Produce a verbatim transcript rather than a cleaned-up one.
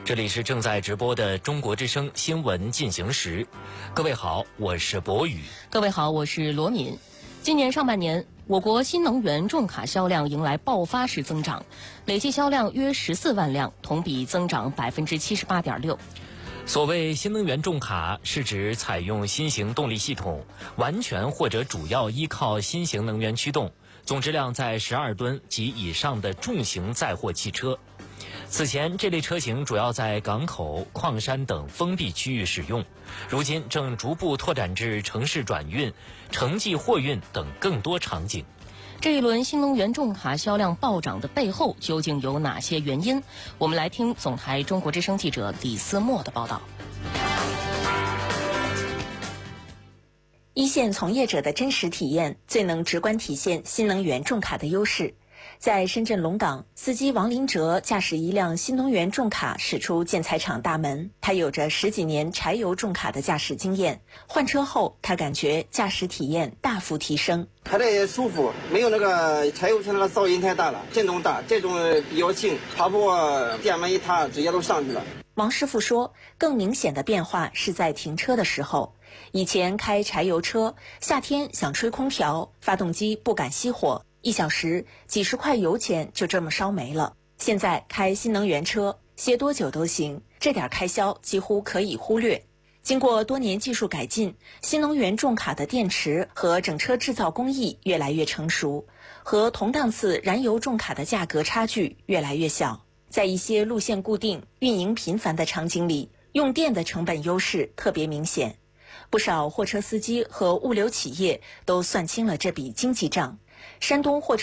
这里是正在直播的中国之声新闻进行时。各位好，我是博宇。 各位好，我是罗敏。今年上半年，我国新能源重卡销量迎来爆发式增长，累计销量约十四万辆，同比增长百分之七十八点六。 所谓新能源重卡，是指采用新型动力系统，完全或者主要依靠新型能源驱动，总质量在十二吨及以上的重型载货汽车。此前，这类车型主要在港口、矿山等封闭区域使用，如今正逐步拓展至城市转运、城际货运等更多场景。 这一轮新能源重卡销量暴涨的背后究竟有哪些原因？我们来听总台中国之声记者李思墨的报道。 一线从业者的真实体验，最能直观体现新能源重卡的优势。在深圳龙岗，司机王林哲驾驶一辆新能源重卡驶出建材厂大门。他有着十几年柴油重卡的驾驶经验，换车后他感觉驾驶体验大幅提升。 开着也舒服，没有那个柴油车那个噪音太大了，震动大，这种比较轻，爬坡电门一踏直接都上去了。 王师傅说，更明显的变化是在停车的时候。以前开柴油车，夏天想吹空调，发动机不敢熄火，一小时几十块油钱就这么烧没了。现在开新能源车，歇多久都行，这点开销几乎可以忽略。经过多年技术改进，新能源重卡的电池和整车制造工艺越来越成熟，和同档次燃油重卡的价格差距越来越小。在一些路线固定、运营频繁的场景里，用电的成本优势特别明显。不少货车司机和物流企业都算清了这笔经济账。山东货车